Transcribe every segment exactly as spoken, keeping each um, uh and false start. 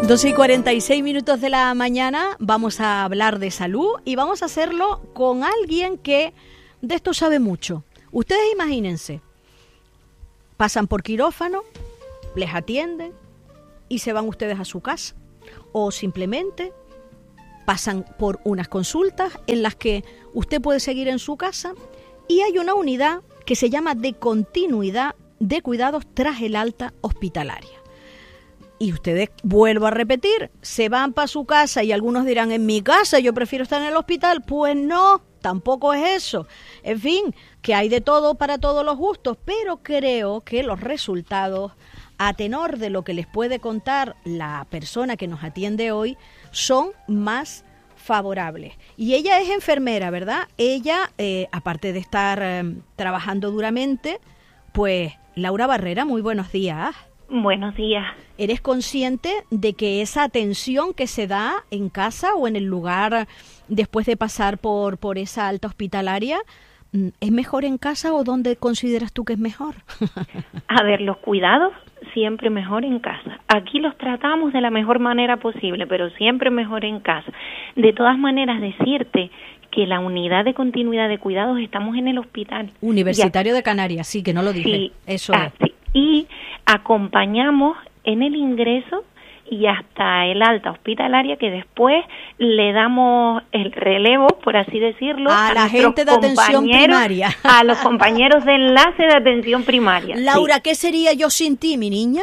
doce y cuarenta y seis minutos de la mañana, vamos a hablar de salud y vamos a hacerlo con alguien que de esto sabe mucho. Ustedes imagínense, pasan por quirófano, les atienden y se van ustedes a su casa, o simplemente pasan por unas consultas en las que usted puede seguir en su casa y hay una unidad que se llama de continuidad de cuidados tras el alta hospitalaria. Y ustedes, vuelvo a repetir, se van para su casa y algunos dirán, en mi casa yo prefiero estar en el hospital. Pues no, tampoco es eso. En fin, que hay de todo para todos los gustos, pero creo que los resultados, a tenor de lo que les puede contar la persona que nos atiende hoy, son más favorables. Y ella es enfermera, ¿verdad? Ella, eh, aparte de estar eh, trabajando duramente, pues Laura Barrera, muy buenos días. Buenos días. ¿Eres consciente de que esa atención que se da en casa o en el lugar después de pasar por, por esa alta hospitalaria, es mejor en casa o dónde consideras tú que es mejor? A ver, los cuidados siempre mejor en casa. Aquí los tratamos de la mejor manera posible, pero siempre mejor en casa. De todas maneras, decirte que la unidad de continuidad de cuidados estamos en el hospital Universitario de Canarias, sí, que no lo dije. Sí, eso ah, es. Sí. Y acompañamos en el ingreso y hasta el alta hospitalaria, que después le damos el relevo, por así decirlo, a, a la gente de atención primaria, a los compañeros de enlace de atención primaria. Laura, sí. ¿Qué sería yo sin ti, mi niña?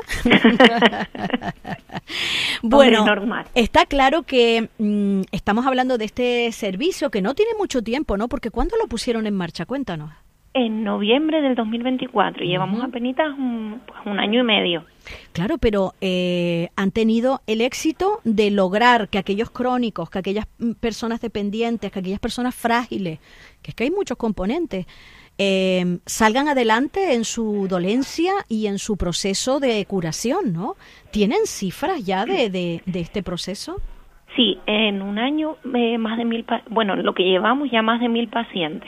Bueno, Hombre, normal. Está claro que mmm, estamos hablando de este servicio que no tiene mucho tiempo, ¿no? Porque ¿cuándo lo pusieron en marcha? Cuéntanos. En noviembre del dos mil veinticuatro, y uh-huh. llevamos apenas un, pues, un año y medio. Claro, pero eh, han tenido el éxito de lograr que aquellos crónicos, que aquellas personas dependientes, que aquellas personas frágiles, que es que hay muchos componentes, eh, salgan adelante en su dolencia y en su proceso de curación, ¿no? ¿Tienen cifras ya de, de, de este proceso? Sí, en un año eh, más de mil, pa- bueno, lo que llevamos ya más de mil pacientes.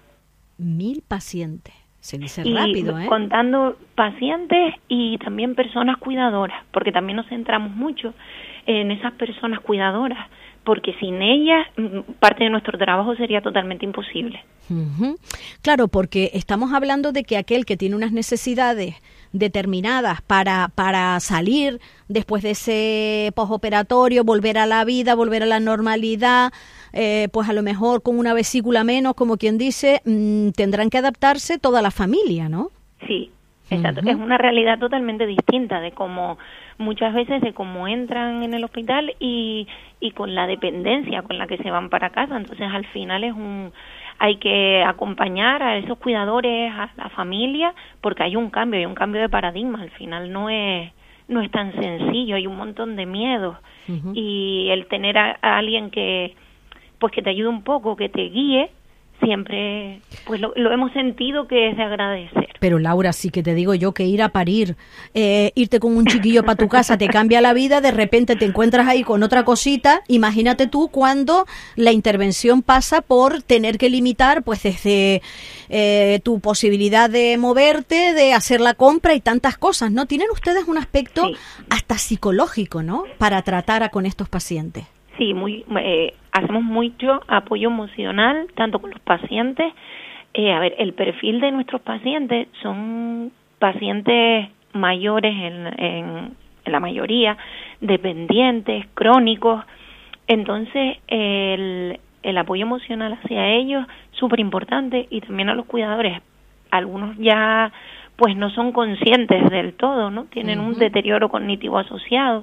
Mil pacientes, se dice y rápido, ¿eh? Contando pacientes y también personas cuidadoras, porque también nos centramos mucho en esas personas cuidadoras, porque sin ellas parte de nuestro trabajo sería totalmente imposible. Uh-huh. Claro, porque estamos hablando de que aquel que tiene unas necesidades determinadas para, para salir después de ese postoperatorio, volver a la vida, volver a la normalidad, eh, pues a lo mejor con una vesícula menos, como quien dice, mmm, tendrán que adaptarse toda la familia, ¿no? Sí, exacto. Uh-huh. Es una realidad totalmente distinta de cómo muchas veces de cómo entran en el hospital y, y con la dependencia con la que se van para casa. Entonces al final es un hay que acompañar a esos cuidadores, a la familia, porque hay un cambio, hay un cambio de paradigma. Al final no es no es tan sencillo, hay un montón de miedos. Uh-huh. Y el tener a, a alguien que pues que te ayude un poco, que te guíe, siempre pues lo, lo hemos sentido que es de agradecer. Pero Laura, sí que te digo yo que ir a parir, eh, irte con un chiquillo para tu casa te cambia la vida, de repente te encuentras ahí con otra cosita. Imagínate tú cuando la intervención pasa por tener que limitar pues desde eh, tu posibilidad de moverte, de hacer la compra y tantas cosas, ¿no? Tienen ustedes un aspecto sí. hasta psicológico, ¿no? Para tratar a, con estos pacientes. Sí, muy eh, hacemos mucho apoyo emocional, tanto con los pacientes. Eh, a ver, el perfil de nuestros pacientes son pacientes mayores en, en, en la mayoría, dependientes, crónicos. Entonces, el, el apoyo emocional hacia ellos súper importante, y también a los cuidadores. Algunos ya pues no son conscientes del todo, ¿no? Tienen uh-huh. un deterioro cognitivo asociado.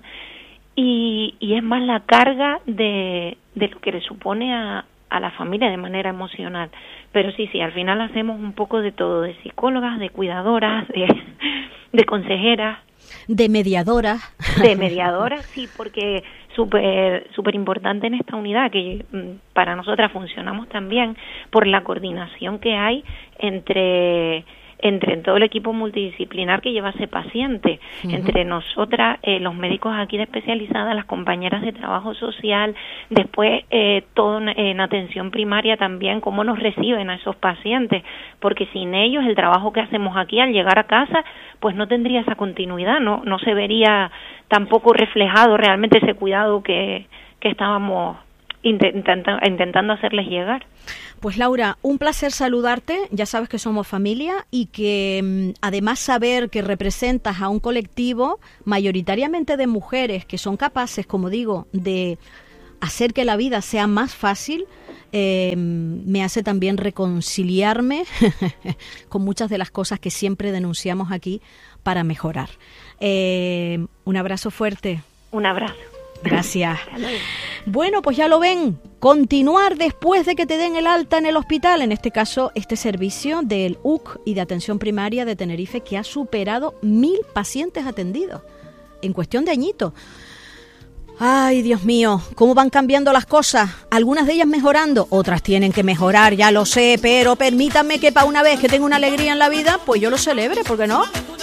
Y, y es más la carga de, de lo que le supone a, a la familia de manera emocional. Pero sí, sí, al final hacemos un poco de todo, de psicólogas, de cuidadoras, de, de consejeras. De mediadoras. De mediadoras, sí, porque súper súper importante en esta unidad, que para nosotras funcionamos también por la coordinación que hay entre... entre todo el equipo multidisciplinar que lleva ese paciente, uh-huh. entre nosotras, eh, los médicos aquí de especializada, las compañeras de trabajo social, después eh, todo en, en atención primaria también, cómo nos reciben a esos pacientes, porque sin ellos el trabajo que hacemos aquí al llegar a casa, pues no tendría esa continuidad, no no se vería tampoco reflejado realmente ese cuidado que, que estábamos intentando, intentando hacerles llegar. Pues Laura, un placer saludarte, ya sabes que somos familia y que además saber que representas a un colectivo mayoritariamente de mujeres que son capaces, como digo, de hacer que la vida sea más fácil, eh, me hace también reconciliarme con muchas de las cosas que siempre denunciamos aquí para mejorar. Eh, un abrazo fuerte. Un abrazo. Gracias. Bueno, pues ya lo ven, continuar después de que te den el alta en el hospital, en este caso este servicio del U C y de atención primaria de Tenerife, que ha superado mil pacientes atendidos en cuestión de añitos. Ay, Dios mío, cómo van cambiando las cosas, algunas de ellas mejorando, otras tienen que mejorar, ya lo sé, pero permítanme que para una vez que tengo una alegría en la vida, pues yo lo celebre, ¿por qué no?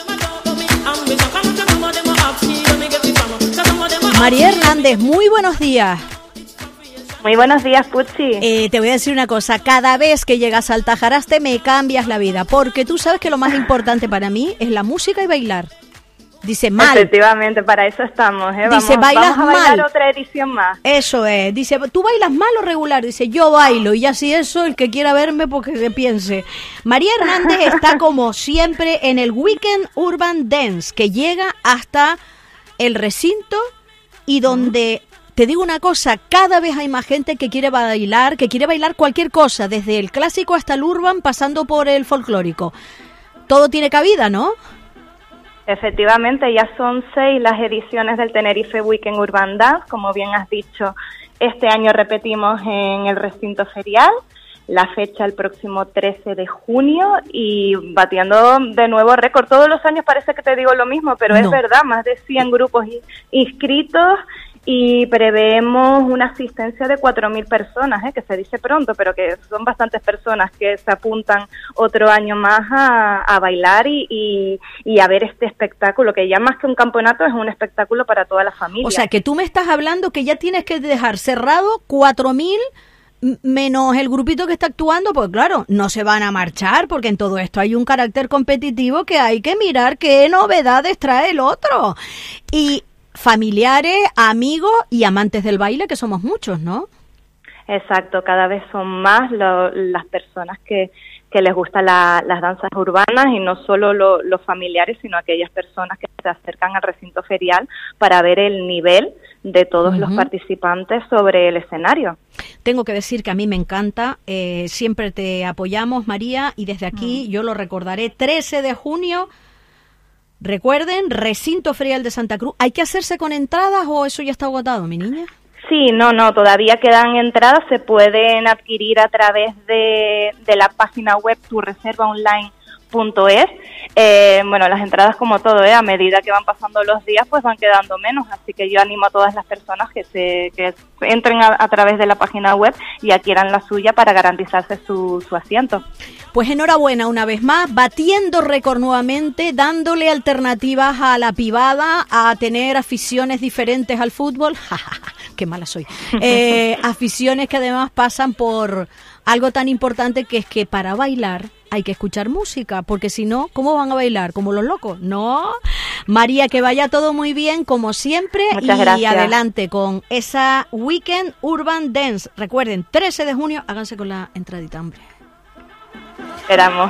María Hernández, muy buenos días. Muy buenos días, Puchi. Eh, te voy a decir una cosa, cada vez que llegas al Tajaraste me cambias la vida, porque tú sabes que lo más importante para mí es la música y bailar. Dice mal. Efectivamente, para eso estamos, ¿eh? Dice, vamos, bailas vamos a bailar mal. Otra edición más. Eso es. Dice, ¿tú bailas mal o regular? Dice, yo bailo. Y así eso, el que quiera verme, porque que piense. María Hernández está como siempre en el Weekend Urban Dance, que llega hasta el recinto y donde, te digo una cosa, cada vez hay más gente que quiere bailar, que quiere bailar cualquier cosa, desde el clásico hasta el urban, pasando por el folclórico. Todo tiene cabida, ¿no? Efectivamente, ya son seis las ediciones del Tenerife Weekend Urban Dance. Como bien has dicho, este año repetimos en el recinto ferial, la fecha el próximo trece de junio y batiendo de nuevo récord. Todos los años parece que te digo lo mismo, pero no. Es verdad, más de cien grupos inscritos y preveemos una asistencia de cuatro mil personas, ¿eh? Que se dice pronto, pero que son bastantes personas que se apuntan otro año más a, a bailar y, y, y a ver este espectáculo, que ya más que un campeonato es un espectáculo para toda la familia. O sea, que tú me estás hablando que ya tienes que dejar cerrado cuatro mil menos el grupito que está actuando, pues claro, no se van a marchar, porque en todo esto hay un carácter competitivo que hay que mirar qué novedades trae el otro. Y familiares, amigos y amantes del baile, que somos muchos, ¿no? Exacto, cada vez son más lo, las personas que, que les gustan la, las danzas urbanas y no solo lo, los familiares, sino aquellas personas que se acercan al recinto ferial para ver el nivel de todos uh-huh. los participantes sobre el escenario. Tengo que decir que a mí me encanta, eh, siempre te apoyamos, María, y desde aquí uh-huh. yo lo recordaré, trece de junio, recuerden, recinto ferial de Santa Cruz. ¿Hay que hacerse con entradas o eso ya está agotado, mi niña? Sí, no, no, todavía quedan entradas, se pueden adquirir a través de, de la página web tu reserva online punto es. Eh, bueno, las entradas como todo, ¿eh? A medida que van pasando los días, pues van quedando menos, así que yo animo a todas las personas que se que entren a, a través de la página web y adquieran la suya para garantizarse su, su asiento. Pues enhorabuena una vez más, batiendo récord nuevamente, dándole alternativas a la pibada, a tener aficiones diferentes al fútbol. Qué mala soy. Eh, aficiones que además pasan por algo tan importante que es que para bailar hay que escuchar música, porque si no, ¿cómo van a bailar? ¿Como los locos? No. María, que vaya todo muy bien, como siempre. Muchas y gracias. Adelante con esa Weekend Urban Dance. Recuerden, trece de junio, háganse con la entradita, hombre. Esperamos.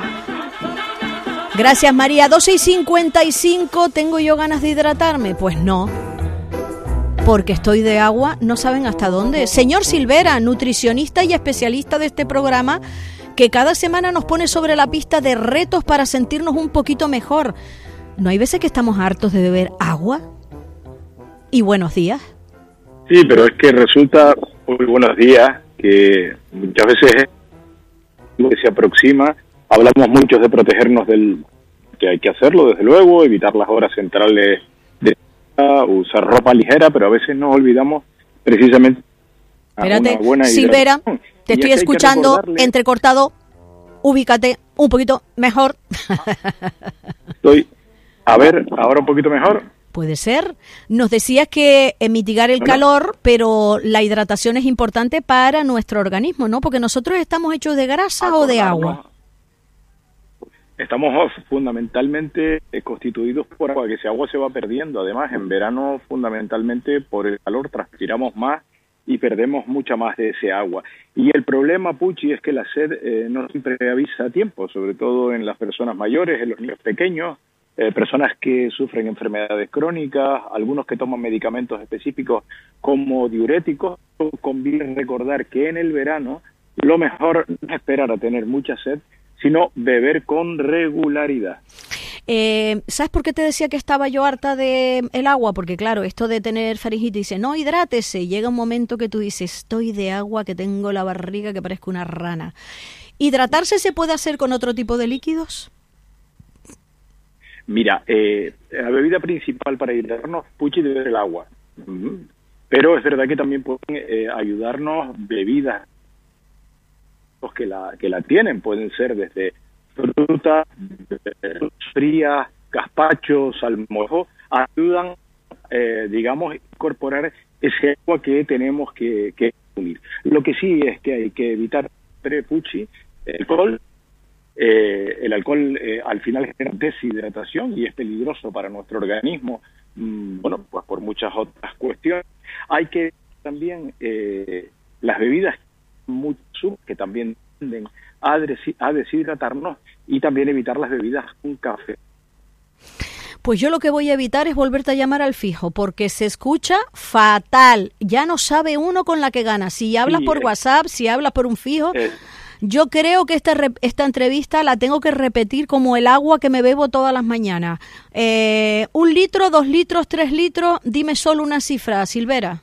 Gracias, María. doce y cincuenta y cinco, ¿tengo yo ganas de hidratarme? Pues no. Porque estoy de agua, no saben hasta dónde. Señor Silvera, nutricionista y especialista de este programa, que cada semana nos pone sobre la pista de retos para sentirnos un poquito mejor. ¿No hay veces que estamos hartos de beber agua? Y buenos días. Sí, pero es que resulta, muy buenos días, que muchas veces lo que se aproxima, hablamos muchos de protegernos del que hay que hacerlo, desde luego, evitar las horas centrales de usar ropa ligera, pero a veces nos olvidamos precisamente. Espérate, Silvera, te estoy escuchando entrecortado, ubícate un poquito mejor. Estoy, a ver, ahora un poquito mejor. Puede ser. Nos decías que eh, mitigar el bueno. calor, pero la hidratación es importante para nuestro organismo, ¿no? Porque nosotros estamos hechos de grasa o de agua. Estamos fundamentalmente constituidos por agua, que ese agua se va perdiendo. Además, en verano, fundamentalmente por el calor, transpiramos más y perdemos mucha más de ese agua. Y el problema, Puchi, es que la sed eh, no siempre avisa a tiempo, sobre todo en las personas mayores, en los niños pequeños, eh, personas que sufren enfermedades crónicas, algunos que toman medicamentos específicos como diuréticos. Conviene recordar que en el verano lo mejor no es esperar a tener mucha sed, sino beber con regularidad. Eh, ¿Sabes por qué te decía que estaba yo harta de el agua? Porque claro, esto de tener faringitis, dice, no, hidrátese. Llega un momento que tú dices, estoy de agua, que tengo la barriga que parezco una rana. ¿Hidratarse se puede hacer con otro tipo de líquidos? Mira, eh, la bebida principal para hidratarnos, Puchi, debe ser el agua. Uh-huh. Pero es verdad que también pueden eh, ayudarnos bebidas que la que la tienen, pueden ser desde frutas frías, gazpacho, salmorejo, ayudan, eh, digamos, a incorporar ese agua que tenemos que, que consumir. Lo que sí es que hay que evitar, Puchi, el alcohol. Eh, el alcohol eh, al final genera deshidratación y es peligroso para nuestro organismo, mm, bueno, pues por muchas otras cuestiones. Hay que también eh, las bebidas mucho que también tienden a, des- a deshidratarnos, y también evitar las bebidas con café. Pues yo lo que voy a evitar es volverte a llamar al fijo, porque se escucha fatal. Ya no sabe uno con la que gana. Si hablas sí, por eh, WhatsApp, si hablas por un fijo, eh, yo creo que esta, re- esta entrevista la tengo que repetir como el agua que me bebo todas las mañanas. Eh, ¿Un litro, dos litros, tres litros? Dime solo una cifra, Silvera.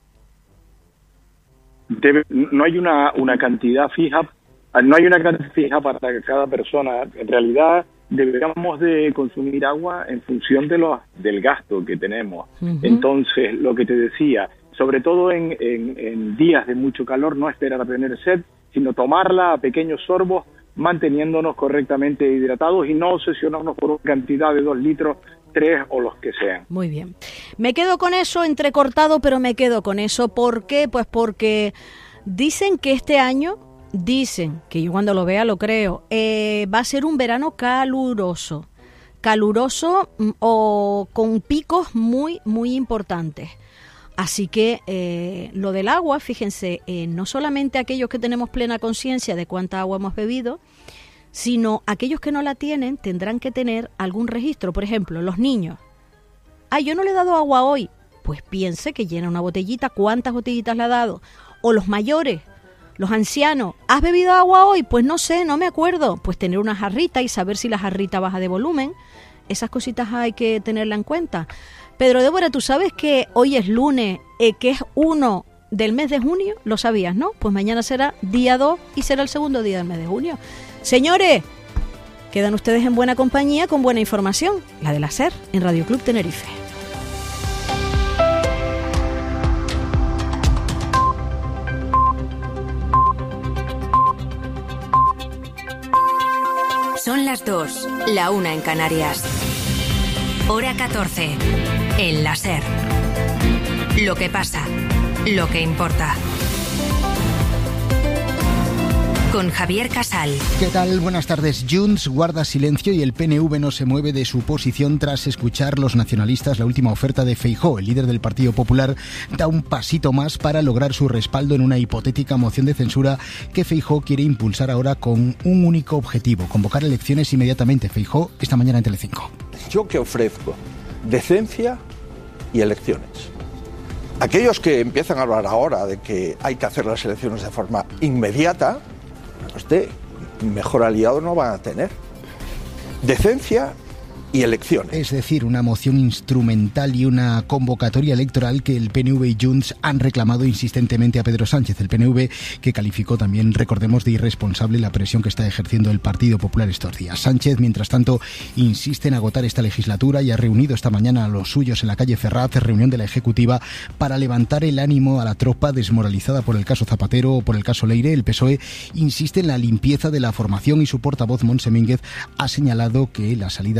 Debe, no hay una, una cantidad fija, no hay una cantidad fija para cada persona. En realidad deberíamos de consumir agua en función de los del gasto que tenemos. Uh-huh. Entonces, lo que te decía, sobre todo en, en, en días de mucho calor, no esperar a tener sed, sino tomarla a pequeños sorbos, manteniéndonos correctamente hidratados y no obsesionarnos por una cantidad de dos litros, tres o los que sean. Muy bien. Me quedo con eso, entrecortado, pero me quedo con eso. ¿Por qué? Pues porque dicen que este año, dicen, que yo cuando lo vea lo creo, eh, va a ser un verano caluroso. Caluroso o con picos muy, muy importantes. Así que eh, lo del agua, fíjense, eh, no solamente aquellos que tenemos plena conciencia de cuánta agua hemos bebido, sino aquellos que no la tienen tendrán que tener algún registro. Por ejemplo, los niños. Ah, yo no le he dado agua hoy. Pues piense que llena una botellita, ¿cuántas botellitas le ha dado? O los mayores, los ancianos. ¿Has bebido agua hoy? Pues no sé, no me acuerdo. Pues tener una jarrita y saber si la jarrita baja de volumen. Esas cositas hay que tenerla en cuenta. Pedro Débora, ¿tú sabes que hoy es lunes, eh, que es uno del mes de junio? Lo sabías, ¿no? Pues mañana será día dos y será el segundo día del mes de junio. Señores, quedan ustedes en buena compañía con buena información, la de la SER, en Radio Club Tenerife. Son las dos, la una en Canarias. Hora catorce, en la SER. Lo que pasa, lo que importa. Con Javier Casal. ¿Qué tal? Buenas tardes. Junts guarda silencio y el P N V no se mueve de su posición tras escuchar los nacionalistas la última oferta de Feijóo. El líder del Partido Popular da un pasito más para lograr su respaldo en una hipotética moción de censura que Feijóo quiere impulsar ahora con un único objetivo: convocar elecciones inmediatamente. Feijóo esta mañana en Telecinco. Yo que ofrezco decencia y elecciones. Aquellos que empiezan a hablar ahora de que hay que hacer las elecciones de forma inmediata, usted mejor aliado no van a tener. Decencia y elecciones. Es decir, una moción instrumental y una convocatoria electoral que el P N V y Junts han reclamado insistentemente a Pedro Sánchez. El P N V que calificó también, recordemos, de irresponsable la presión que está ejerciendo el Partido Popular estos días. Sánchez, mientras tanto, insiste en agotar esta legislatura y ha reunido esta mañana a los suyos en la calle Ferraz, reunión de la Ejecutiva, para levantar el ánimo a la tropa desmoralizada por el caso Zapatero o por el caso Leire. El P S O E insiste en la limpieza de la formación y su portavoz, Montse Mínguez, ha señalado que la salida de Cerrón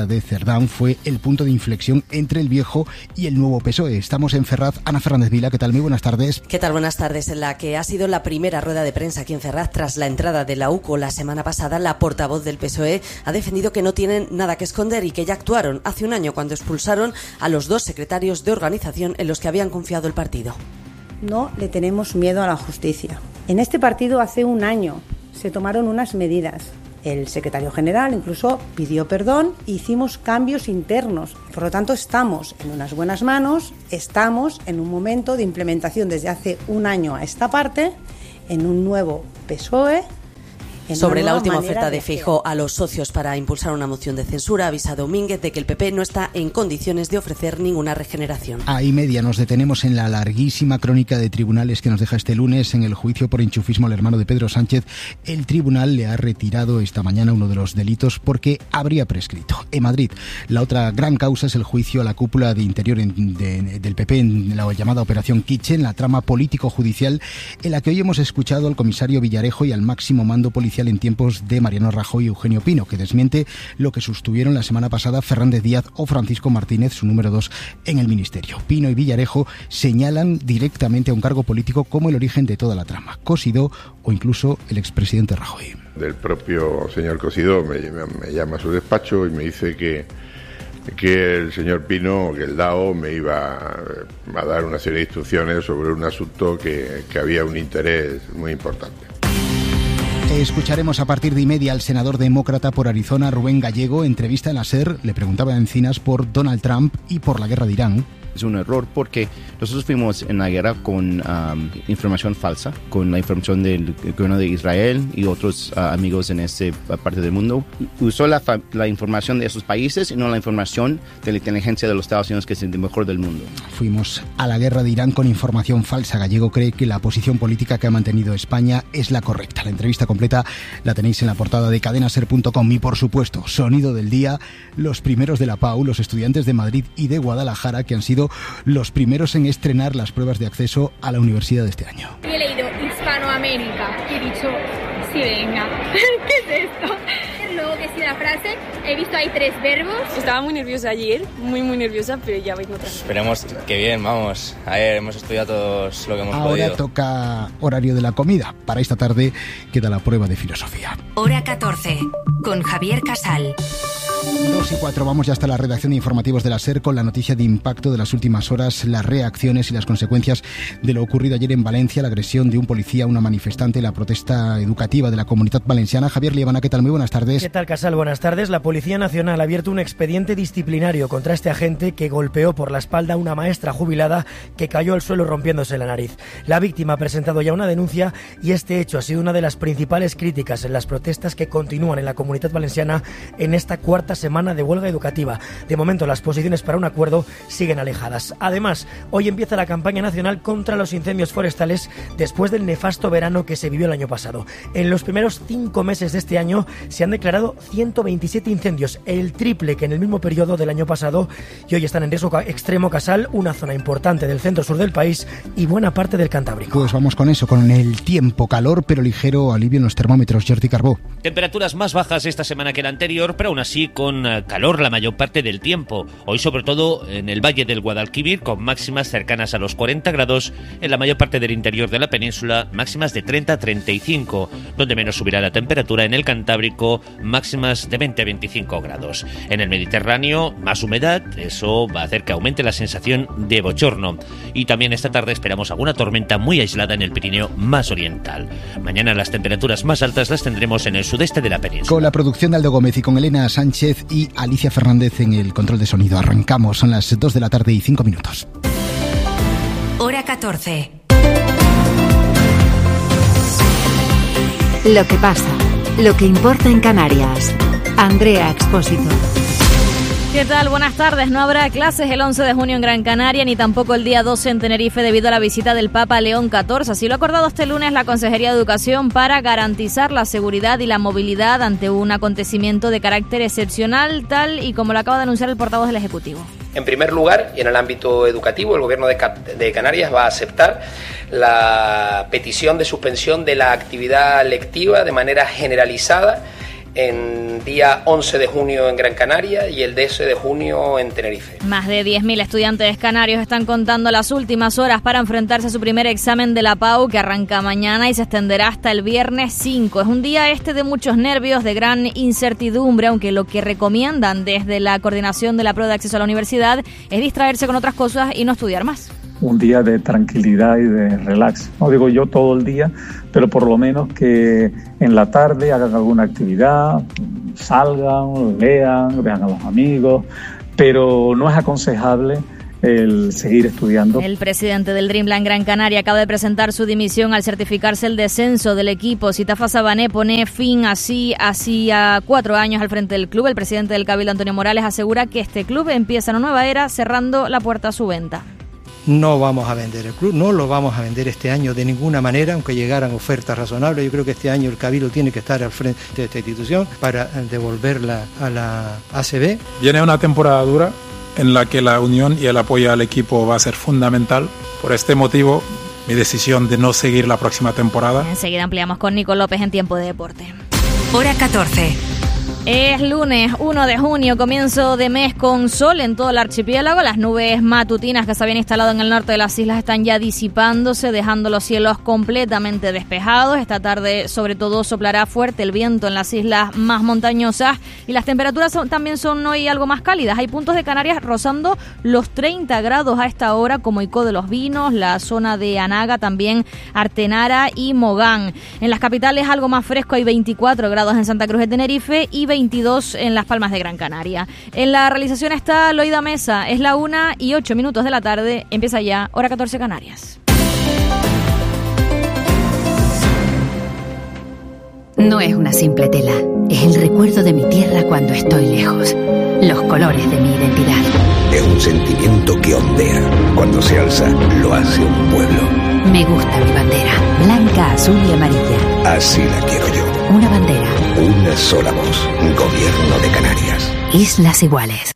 Cerdán fue el punto de inflexión entre el viejo y el nuevo P S O E. Estamos en Ferraz. Ana Fernández Vila, ¿qué tal? Muy buenas tardes. ¿Qué tal? Buenas tardes. En la que ha sido la primera rueda de prensa aquí en Ferraz tras la entrada de la U C O la semana pasada, la portavoz del P S O E ha defendido que no tienen nada que esconder y que ya actuaron hace un año cuando expulsaron a los dos secretarios de organización en los que habían confiado el partido. No le tenemos miedo a la justicia. En este partido hace un año se tomaron unas medidas. El secretario general incluso pidió perdón e hicimos cambios internos. Por lo tanto, estamos en unas buenas manos, estamos en un momento de implementación desde hace un año a esta parte, en un nuevo P S O E. Sobre la última oferta de Feijóo a los socios para impulsar una moción de censura, avisa Domínguez de que el P P no está en condiciones de ofrecer ninguna regeneración. A y media nos detenemos en la larguísima crónica de tribunales que nos deja este lunes en el juicio por enchufismo al hermano de Pedro Sánchez. El tribunal le ha retirado esta mañana uno de los delitos porque habría prescrito. En Madrid, la otra gran causa es el juicio a la cúpula de interior en, de, del P P en la llamada Operación Kitchen, la trama político-judicial en la que hoy hemos escuchado al comisario Villarejo y al máximo mando policial en tiempos de Mariano Rajoy y Eugenio Pino, que desmiente lo que sostuvieron la semana pasada Fernández Díaz o Francisco Martínez, su número dos en el ministerio. Pino y Villarejo señalan directamente a un cargo político como el origen de toda la trama, Cosidó o incluso el expresidente Rajoy. Del propio señor Cosidó me, me llama a su despacho y me dice que que el señor Pino, que el D A O, me iba a dar una serie de instrucciones sobre un asunto que, que había un interés muy importante. Escucharemos a partir de y media al senador demócrata por Arizona, Rubén Gallego. Entrevista en la SER, le preguntaba a Encinas por Donald Trump y por la guerra de Irán. Es un error porque nosotros fuimos en la guerra con um, información falsa, con la información del gobierno de Israel y otros uh, amigos en esta parte del mundo. Usó la, fa- la información de esos países y no la información de la inteligencia de los Estados Unidos, que es el mejor del mundo. Fuimos a la guerra de Irán con información falsa. Gallego cree que la posición política que ha mantenido España es la correcta. La entrevista completa la tenéis en la portada de cadena ser punto com y, por supuesto, sonido del día, los primeros de la P A U, los estudiantes de Madrid y de Guadalajara, que han sido los primeros en estrenar las pruebas de acceso a la universidad de este año. He leído Hispanoamérica y he dicho, sí, venga, ¿qué es esto? Luego que sí la frase, he visto ahí tres verbos. Estaba muy nerviosa ayer, muy muy nerviosa, pero ya vengo tranquila. Esperemos que bien, vamos. Ayer hemos estudiado todos lo que hemos Ahora podido. Ahora toca horario de la comida. Para esta tarde queda la prueba de filosofía. Hora catorce, con Javier Casal. dos y cuatro, vamos ya hasta la redacción de informativos de la SER con la noticia de impacto de las últimas horas, las reacciones y las consecuencias de lo ocurrido ayer en Valencia, la agresión de un policía a una manifestante, la protesta educativa de la Comunidad Valenciana. Javier Liebana, ¿qué tal? Muy buenas tardes. ¿Qué tal, Casal? Buenas tardes. La Policía Nacional ha abierto un expediente disciplinario contra este agente que golpeó por la espalda a una maestra jubilada que cayó al suelo rompiéndose la nariz. La víctima ha presentado ya una denuncia y este hecho ha sido una de las principales críticas en las protestas que continúan en la Comunidad Valenciana en esta cuarta semana de huelga educativa. De momento, las posiciones para un acuerdo siguen alejadas. Además, hoy empieza la campaña nacional contra los incendios forestales después del nefasto verano que se vivió el año pasado. En los primeros cinco meses de este año se han declarado ciento veintisiete incendios, el triple que en el mismo periodo del año pasado, y hoy están en riesgo extremo, Casal, una zona importante del centro-sur del país y buena parte del Cantábrico. Pues vamos con eso, con el tiempo, calor pero ligero alivio en los termómetros. Jordi Carbó. Temperaturas más bajas esta semana que la anterior, pero aún así con calor la mayor parte del tiempo. Hoy sobre todo en el Valle del Guadalquivir, con máximas cercanas a los cuarenta grados, en la mayor parte del interior de la península, máximas de treinta a treinta y cinco, donde menos subirá la temperatura en el Cantábrico, máximas de veinte a veinticinco grados. En el Mediterráneo, más humedad, eso va a hacer que aumente la sensación de bochorno. Y también esta tarde esperamos alguna tormenta muy aislada en el Pirineo más oriental. Mañana las temperaturas más altas las tendremos en el sudeste de la península. Con la producción de Aldo Gómez y con Elena Sánchez y Alicia Fernández en el control de sonido. Arrancamos, son las dos de la tarde y cinco minutos. Hora catorce. Lo que pasa, lo que importa en Canarias. Andrea Expósito. ¿Qué tal? Buenas tardes. No habrá clases el once de junio en Gran Canaria ni tampoco el día doce en Tenerife debido a la visita del Papa León catorce. Así lo ha acordado este lunes la Consejería de Educación para garantizar la seguridad y la movilidad ante un acontecimiento de carácter excepcional, tal y como lo acaba de anunciar el portavoz del Ejecutivo. En primer lugar, y en el ámbito educativo, el Gobierno de, Ca- de Canarias va a aceptar la petición de suspensión de la actividad lectiva de manera generalizada en día once de junio en Gran Canaria y el doce de junio en Tenerife. Más de diez mil estudiantes canarios están contando las últimas horas para enfrentarse a su primer examen de la P A U, que arranca mañana y se extenderá hasta el viernes cinco. Es un día este de muchos nervios, de gran incertidumbre, aunque lo que recomiendan desde la coordinación de la prueba de acceso a la universidad es distraerse con otras cosas y no estudiar más. Un día de tranquilidad y de relax. No digo yo todo el día, pero por lo menos que en la tarde hagan alguna actividad, salgan, lean, vean a los amigos, pero no es aconsejable el seguir estudiando. El presidente del Dreamland Gran Canaria acaba de presentar su dimisión al certificarse el descenso del equipo. Sitafa Sabané pone fin así hacía cuatro años al frente del club. El presidente del Cabildo, Antonio Morales, asegura que este club empieza una nueva era cerrando la puerta a su venta. No vamos a vender el club, no lo vamos a vender este año de ninguna manera, aunque llegaran ofertas razonables. Yo creo que este año el Cabildo tiene que estar al frente de esta institución para devolverla a la A C B. Viene una temporada dura en la que la unión y el apoyo al equipo va a ser fundamental. Por este motivo, mi decisión de no seguir la próxima temporada. Enseguida ampliamos con Nico López en Tiempo de Deporte. Hora catorce. Es lunes uno de junio, comienzo de mes con sol en todo el archipiélago. Las nubes matutinas que se habían instalado en el norte de las islas están ya disipándose, dejando los cielos completamente despejados. Esta tarde, sobre todo, soplará fuerte el viento en las islas más montañosas y las temperaturas son, también son hoy algo más cálidas. Hay puntos de Canarias rozando los treinta grados a esta hora, como Icó de los Vinos, la zona de Anaga, también Artenara y Mogán. En las capitales algo más fresco, hay veinticuatro grados en Santa Cruz de Tenerife y veintidós en Las Palmas de Gran Canaria. En la realización está Loida Mesa. Es la una y ocho minutos de la tarde. Empieza ya, hora catorce Canarias. No es una simple tela. Es el recuerdo de mi tierra cuando estoy lejos. Los colores de mi identidad. Es un sentimiento que ondea. Cuando se alza, lo hace un pueblo. Me gusta mi bandera. Blanca, azul y amarilla. Así la quiero yo. Una bandera. Una sola voz. Gobierno de Canarias. Islas Iguales.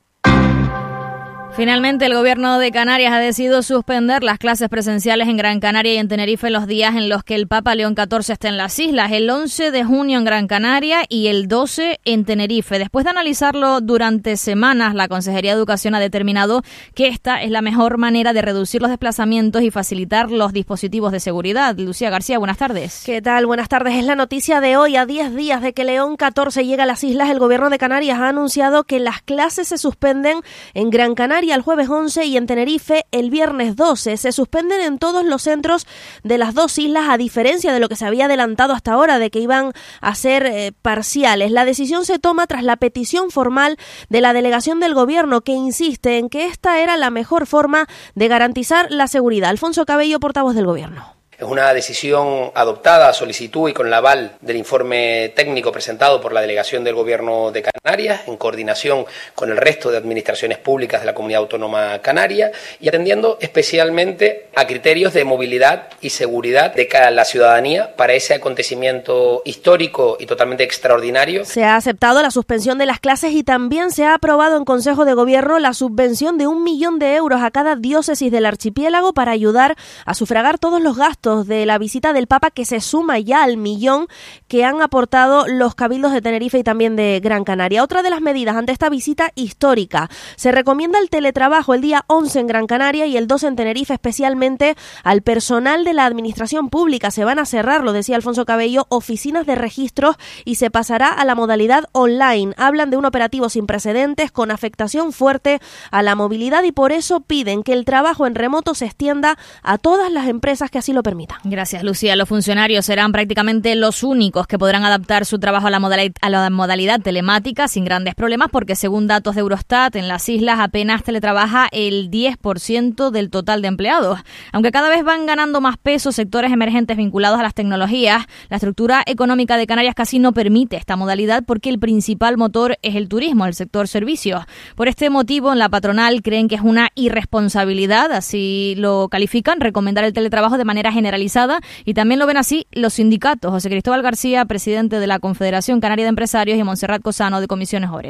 Finalmente, el gobierno de Canarias ha decidido suspender las clases presenciales en Gran Canaria y en Tenerife los días en los que el Papa León catorce está en las islas, el once de junio en Gran Canaria y el doce en Tenerife. Después de analizarlo durante semanas, la Consejería de Educación ha determinado que esta es la mejor manera de reducir los desplazamientos y facilitar los dispositivos de seguridad. Lucía García, buenas tardes. ¿Qué tal? Buenas tardes. Es la noticia de hoy. A diez días de que León catorce llega a las islas, el gobierno de Canarias ha anunciado que las clases se suspenden en Gran Canaria el jueves once y en Tenerife el viernes doce. Se suspenden en todos los centros de las dos islas, a diferencia de lo que se había adelantado hasta ahora de que iban a ser eh, parciales. La decisión se toma tras la petición formal de la delegación del gobierno, que insiste en que esta era la mejor forma de garantizar la seguridad. Alfonso Cabello, portavoz del gobierno. Es una decisión adoptada a solicitud y con el aval del informe técnico presentado por la Delegación del Gobierno de Canarias, en coordinación con el resto de administraciones públicas de la Comunidad Autónoma Canaria y atendiendo especialmente a criterios de movilidad y seguridad de cara a la ciudadanía para ese acontecimiento histórico y totalmente extraordinario. Se ha aceptado la suspensión de las clases y también se ha aprobado en Consejo de Gobierno la subvención de un millón de euros a cada diócesis del archipiélago para ayudar a sufragar todos los gastos de la visita del Papa, que se suma ya al millón que han aportado los cabildos de Tenerife y también de Gran Canaria. Otra de las medidas ante esta visita histórica: se recomienda el teletrabajo el día once en Gran Canaria y el doce en Tenerife, especialmente al personal de la administración pública. Se van a cerrar, lo decía Alfonso Cabello, oficinas de registros y se pasará a la modalidad online. Hablan de un operativo sin precedentes con afectación fuerte a la movilidad y por eso piden que el trabajo en remoto se extienda a todas las empresas que así lo permitan. Gracias, Lucía. Los funcionarios serán prácticamente los únicos que podrán adaptar su trabajo a la modalidad, a la modalidad telemática sin grandes problemas, porque según datos de Eurostat, en las islas apenas teletrabaja el diez por ciento del total de empleados. Aunque cada vez van ganando más peso sectores emergentes vinculados a las tecnologías, la estructura económica de Canarias casi no permite esta modalidad porque el principal motor es el turismo, el sector servicios. Por este motivo, en la patronal creen que es una irresponsabilidad, así lo califican, recomendar el teletrabajo de manera generalizada, y también lo ven así los sindicatos. José Cristóbal García, presidente de la Confederación Canaria de Empresarios, y Montserrat Cosano, de Comisiones Obreras.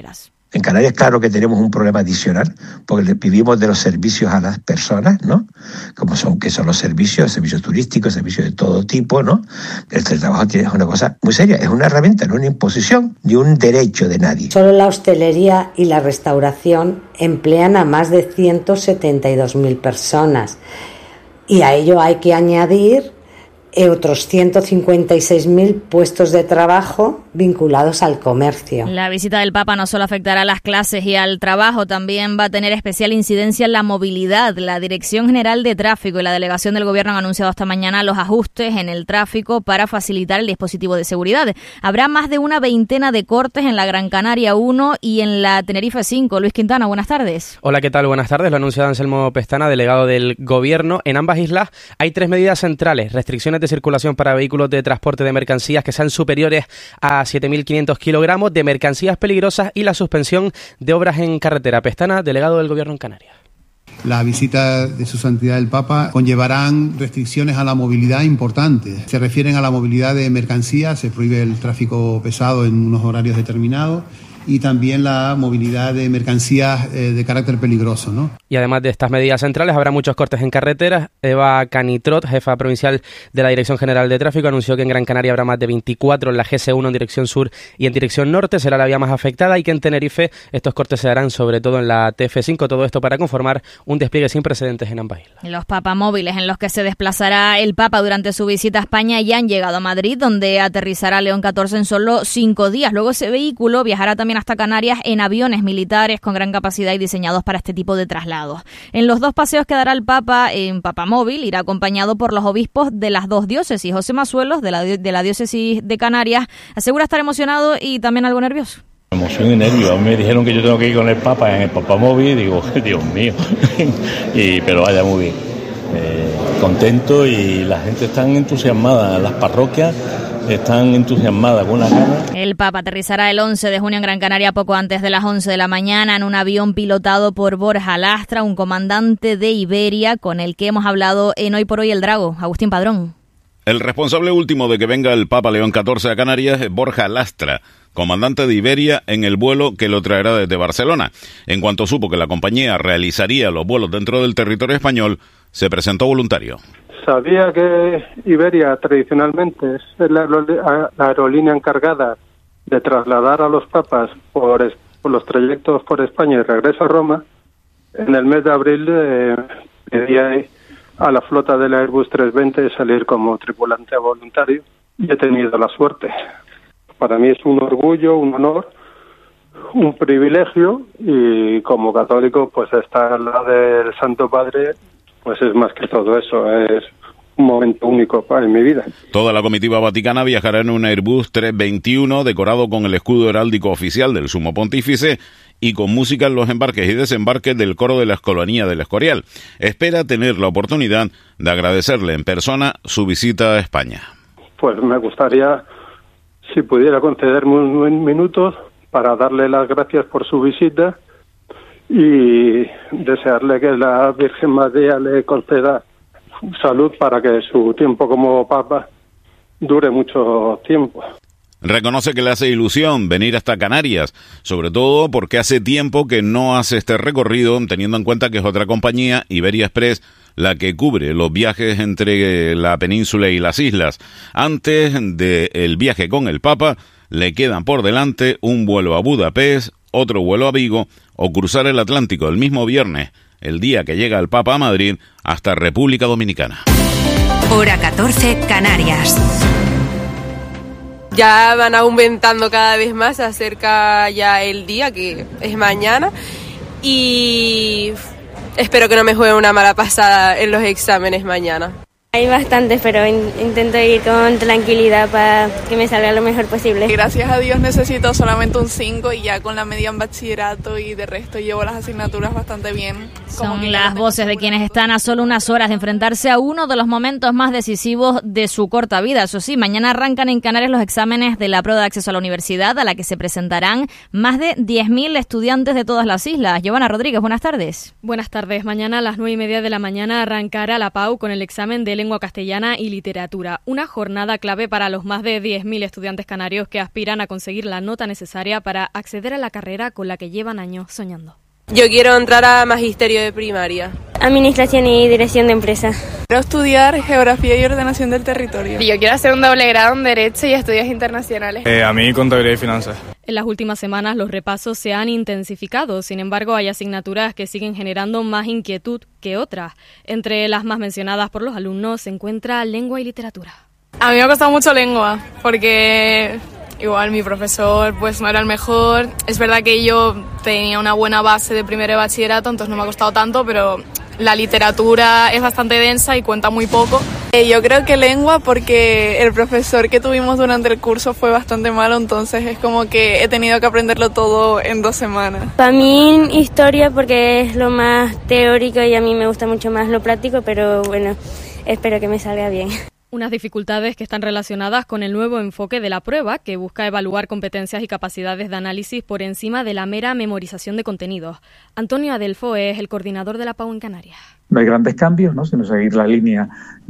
En Canarias, claro que tenemos un problema adicional, porque vivimos de los servicios a las personas, ¿no? Como son, que son los servicios, servicios turísticos, servicios de todo tipo, ¿no? Pero el trabajo es una cosa muy seria, es una herramienta, no una imposición, ni un derecho de nadie. Solo la hostelería y la restauración emplean a más de ciento setenta y dos mil personas. Y a ello hay que añadir otros ciento cincuenta y seis mil puestos de trabajo vinculados al comercio. La visita del Papa no solo afectará a las clases y al trabajo, también va a tener especial incidencia en la movilidad. La Dirección General de Tráfico y la Delegación del Gobierno han anunciado esta mañana los ajustes en el tráfico para facilitar el dispositivo de seguridad. Habrá más de una veintena de cortes en la Gran Canaria uno y en la Tenerife cinco. Luis Quintana, buenas tardes. Hola, ¿qué tal? Buenas tardes. Lo ha anunciado Anselmo Pestana, delegado del Gobierno. En ambas islas hay tres medidas centrales: restricciones de circulación para vehículos de transporte de mercancías que sean superiores a siete mil quinientos kilogramos, de mercancías peligrosas, y la suspensión de obras en carretera. Pestana, delegado del Gobierno en Canarias. La visita de su santidad el Papa conllevarán restricciones a la movilidad importantes. Se refieren a la movilidad de mercancías, se prohíbe el tráfico pesado en unos horarios determinados, y también la movilidad de mercancías eh, de carácter peligroso, ¿no? Y además de estas medidas centrales, habrá muchos cortes en carreteras. Eva Canitrot, jefa provincial de la Dirección General de Tráfico, anunció que en Gran Canaria habrá más de veinticuatro en la G C uno en dirección sur y en dirección norte, será la vía más afectada, y que en Tenerife estos cortes se darán sobre todo en la T F cinco, todo esto para conformar un despliegue sin precedentes en ambas islas. Los papamóviles en los que se desplazará el Papa durante su visita a España ya han llegado a Madrid, donde aterrizará León catorce en solo cinco días. Luego ese vehículo viajará también hasta Canarias en aviones militares con gran capacidad y diseñados para este tipo de traslados. En los dos paseos que dará el Papa en Papamóvil irá acompañado por los obispos de las dos diócesis. José Masuelos, de la, de la diócesis de Canarias, asegura estar emocionado y también algo nervioso. Emoción y nervios. A mí me dijeron que yo tengo que ir con el Papa en el Papamóvil, digo, Dios mío, y, pero vaya, muy bien. Eh, contento, y la gente está entusiasmada, las parroquias están entusiasmadas con una gana. El Papa aterrizará el once de junio en Gran Canaria poco antes de las once de la mañana en un avión pilotado por Borja Lastra, un comandante de Iberia con el que hemos hablado en Hoy por Hoy el Drago. Agustín Padrón. El responsable último de que venga el Papa León catorce a Canarias es Borja Lastra, comandante de Iberia en el vuelo que lo traerá desde Barcelona. En cuanto supo que la compañía realizaría los vuelos dentro del territorio español, se presentó voluntario. Sabía que Iberia tradicionalmente es la aerolínea encargada de trasladar a los papas por, por los trayectos por España y regreso a Roma. En el mes de abril eh, pedí a la flota del Airbus trescientos veinte salir como tripulante voluntario, y he tenido la suerte. Para mí es un orgullo, un honor, un privilegio, y como católico pues estar al lado del Santo Padre pues es más que todo eso, es un momento único en mi vida. Toda la comitiva vaticana viajará en un Airbus trescientos veintiuno decorado con el escudo heráldico oficial del Sumo Pontífice y con música en los embarques y desembarques del coro de la Escolanía del Escorial. Espera tener la oportunidad de agradecerle en persona su visita a España. Pues me gustaría, si pudiera concederme un minuto para darle las gracias por su visita y desearle que la Virgen María le conceda salud para que su tiempo como Papa dure mucho tiempo. Reconoce que le hace ilusión venir hasta Canarias, sobre todo porque hace tiempo que no hace este recorrido, teniendo en cuenta que es otra compañía, Iberia Express, la que cubre los viajes entre la península y las islas. Antes del viaje con el Papa, le quedan por delante un vuelo a Budapest, otro vuelo a Vigo, o cruzar el Atlántico el mismo viernes, el día que llega el Papa a Madrid, hasta República Dominicana. Hora catorce, Canarias. Ya van aumentando cada vez más, se acerca ya el día, que es mañana, y espero que no me juegue una mala pasada en los exámenes mañana. Hay bastantes, pero in- intento ir con tranquilidad para que me salga lo mejor posible. Gracias a Dios necesito solamente un cinco y ya con la media en bachillerato y de resto llevo las asignaturas bastante bien. Son las voces de quienes están a solo unas horas de enfrentarse a uno de los momentos más decisivos de su corta vida. Eso sí, mañana arrancan en Canarias los exámenes de la prueba de acceso a la universidad, a la que se presentarán más de diez mil estudiantes de todas las islas. Giovanna Rodríguez, buenas tardes. Buenas tardes. Mañana a las nueve y media de la mañana arrancará la P A U con el examen de lengua lengua castellana y literatura. Una jornada clave para los más de diez mil estudiantes canarios que aspiran a conseguir la nota necesaria para acceder a la carrera con la que llevan años soñando. Yo quiero entrar a magisterio de primaria. Administración y dirección de empresa. Quiero estudiar geografía y ordenación del territorio. Yo quiero hacer un doble grado en Derecho y Estudios Internacionales. Eh, a mí, contabilidad y finanzas. En las últimas semanas los repasos se han intensificado, sin embargo hay asignaturas que siguen generando más inquietud que otras. Entre las más mencionadas por los alumnos se encuentra lengua y literatura. A mí me ha costado mucho lengua, porque igual mi profesor pues no era el mejor. Es verdad que yo tenía una buena base de primero de bachillerato, entonces no me ha costado tanto, pero la literatura es bastante densa y cuenta muy poco. Eh, yo creo que lengua porque el profesor que tuvimos durante el curso fue bastante malo, entonces es como que he tenido que aprenderlo todo en dos semanas. Para mí historia porque es lo más teórico y a mí me gusta mucho más lo práctico, pero bueno, espero que me salga bien. Unas dificultades que están relacionadas con el nuevo enfoque de la prueba, que busca evaluar competencias y capacidades de análisis por encima de la mera memorización de contenidos. Antonio Adelfo es el coordinador de la P A U en Canarias. No hay grandes cambios, ¿no?, sino seguir la línea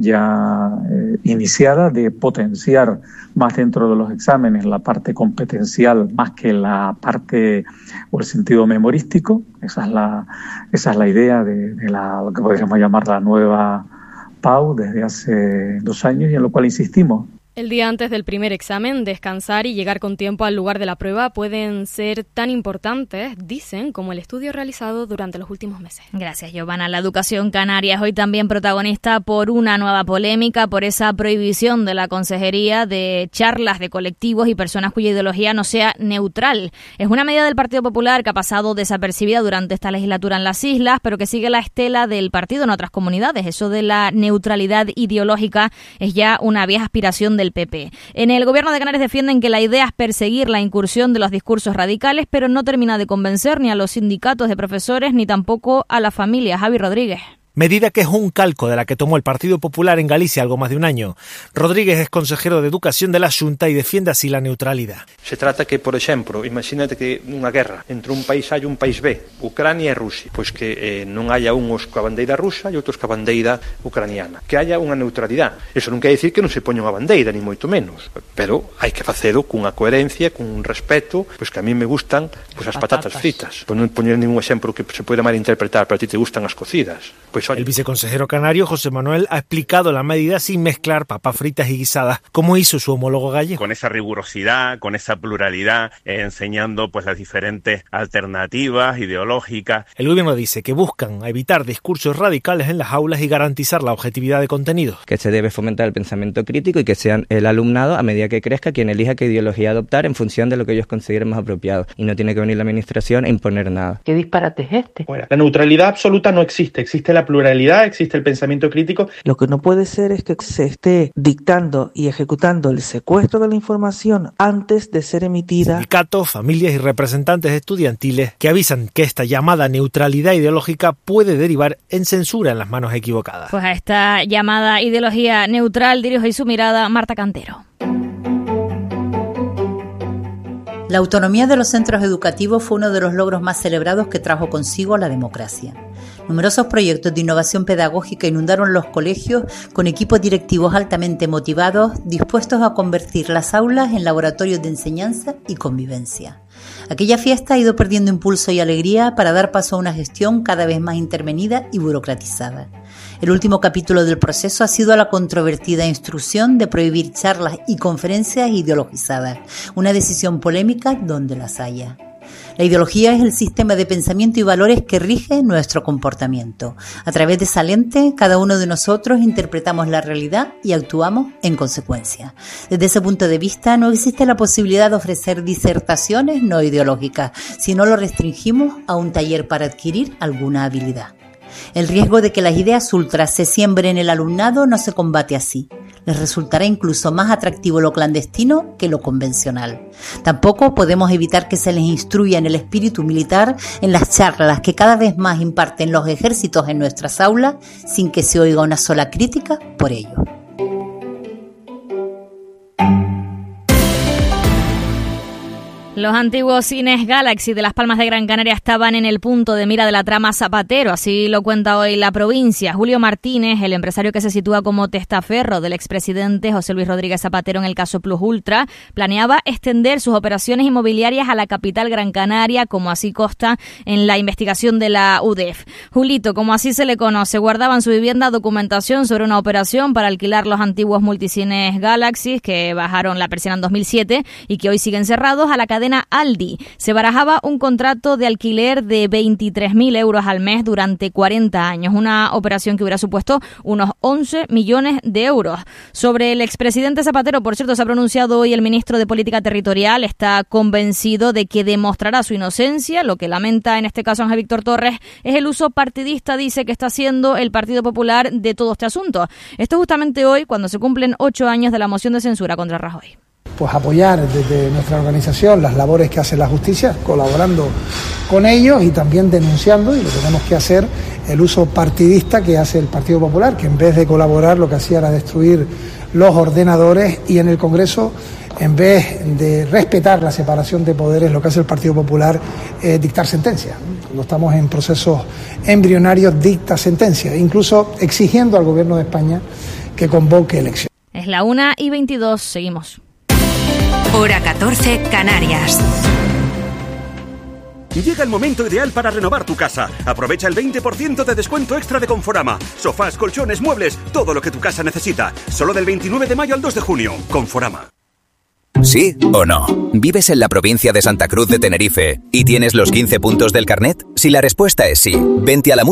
ya eh, iniciada de potenciar más dentro de los exámenes la parte competencial más que la parte o el sentido memorístico. Esa es la, esa es la idea de, de la, lo que podríamos llamar la nueva P A U desde hace dos años y en lo cual insistimos. El día antes del primer examen, descansar y llegar con tiempo al lugar de la prueba pueden ser tan importantes, dicen, como el estudio realizado durante los últimos meses. Gracias, Giovanna. La educación canaria es hoy también protagonista por una nueva polémica, por esa prohibición de la Consejería de charlas de colectivos y personas cuya ideología no sea neutral. Es una medida del Partido Popular que ha pasado desapercibida durante esta legislatura en las islas, pero que sigue la estela del partido en otras comunidades. Eso de la neutralidad ideológica es ya una vieja aspiración del P P. En el Gobierno de Canarias defienden que la idea es perseguir la incursión de los discursos radicales, pero no termina de convencer ni a los sindicatos de profesores ni tampoco a la familia. Javi Rodríguez. Medida que es un calco de la que tomó el Partido Popular en Galicia algo más de un año. Rodríguez es consejero de Educación de la Xunta y defiende así la neutralidad. Se trata que, por exemplo, imagínate que nunha guerra entre un país A e un país B, Ucrania e Rusia, pois que eh, non haya uns coa bandeira rusa e outros coa bandeira ucraniana. Que haya unha neutralidade. Eso non quer dicir que non se poña unha bandeira, ni moito menos, pero hai que facelo cunha coherencia, cun respeto, pois que a mí me gustan pois as patatas fritas. Pois non poñer ningún exemplo que se poida malinterpretar, pero a ti te gustan as cocidas. Pois el viceconsejero canario José Manuel ha explicado la medida sin mezclar papas fritas y guisadas, como hizo su homólogo gallego. Con esa rigurosidad, con esa pluralidad, eh, enseñando pues las diferentes alternativas ideológicas. El gobierno dice que buscan evitar discursos radicales en las aulas y garantizar la objetividad de contenidos. Que se debe fomentar el pensamiento crítico y que sean el alumnado, a medida que crezca, quien elija qué ideología adoptar en función de lo que ellos consideren más apropiado. Y no tiene que venir la administración a imponer nada. ¿Qué disparate es este? Bueno, la neutralidad absoluta no existe, existe la pluralidad. Pluralidad, existe el pensamiento crítico. Lo que no puede ser es que se esté dictando y ejecutando el secuestro de la información antes de ser emitida. Sindicatos, familias y representantes estudiantiles que avisan que esta llamada neutralidad ideológica puede derivar en censura en las manos equivocadas. Pues a esta llamada ideología neutral dirige su mirada Marta Cantero. La autonomía de los centros educativos fue uno de los logros más celebrados que trajo consigo la democracia. Numerosos proyectos de innovación pedagógica inundaron los colegios con equipos directivos altamente motivados, dispuestos a convertir las aulas en laboratorios de enseñanza y convivencia. Aquella fiesta ha ido perdiendo impulso y alegría para dar paso a una gestión cada vez más intervenida y burocratizada. El último capítulo del proceso ha sido la controvertida instrucción de prohibir charlas y conferencias ideologizadas, una decisión polémica donde las haya. La ideología es el sistema de pensamiento y valores que rige nuestro comportamiento. A través de esa lente, cada uno de nosotros interpretamos la realidad y actuamos en consecuencia. Desde ese punto de vista, no existe la posibilidad de ofrecer disertaciones no ideológicas, si no lo restringimos a un taller para adquirir alguna habilidad. El riesgo de que las ideas ultras se siembren en el alumnado no se combate así. Les resultará incluso más atractivo lo clandestino que lo convencional. Tampoco podemos evitar que se les instruya en el espíritu militar en las charlas que cada vez más imparten los ejércitos en nuestras aulas sin que se oiga una sola crítica por ello. Los antiguos cines Galaxy de Las Palmas de Gran Canaria estaban en el punto de mira de la trama Zapatero, así lo cuenta hoy La Provincia. Julio Martínez, el empresario que se sitúa como testaferro del expresidente José Luis Rodríguez Zapatero en el caso Plus Ultra, planeaba extender sus operaciones inmobiliarias a la capital Gran Canaria, como así consta en la investigación de la U D E F. Julito, como así se le conoce, guardaba en su vivienda documentación sobre una operación para alquilar los antiguos multicines Galaxy que bajaron la persiana en dos mil siete y que hoy siguen cerrados a la cadena Aldi. Se barajaba un contrato de alquiler de veintitrés mil euros al mes durante cuarenta años, una operación que hubiera supuesto unos once millones de euros. Sobre el expresidente Zapatero, por cierto, se ha pronunciado hoy el ministro de Política Territorial, está convencido de que demostrará su inocencia. Lo que lamenta en este caso Ángel Víctor Torres es el uso partidista, dice, que está haciendo el Partido Popular de todo este asunto. Esto justamente hoy, cuando se cumplen ocho años de la moción de censura contra Rajoy. Pues apoyar desde nuestra organización las labores que hace la justicia, colaborando con ellos y también denunciando, y lo tenemos que hacer, el uso partidista que hace el Partido Popular, que en vez de colaborar lo que hacía era destruir los ordenadores, y en el Congreso, en vez de respetar la separación de poderes, lo que hace el Partido Popular es dictar sentencia. Cuando estamos en procesos embrionarios, dicta sentencia, incluso exigiendo al Gobierno de España que convoque elecciones. Es la una y veintidós, seguimos. Hora catorce, Canarias. Llega el momento ideal para renovar tu casa. Aprovecha el veinte por ciento de descuento extra de Conforama. Sofás, colchones, muebles, todo lo que tu casa necesita. Solo del veintinueve de mayo al dos de junio. Conforama. ¿Sí o no? ¿Vives en la provincia de Santa Cruz de Tenerife y tienes los quince puntos del carnet? Si la respuesta es sí, vente a la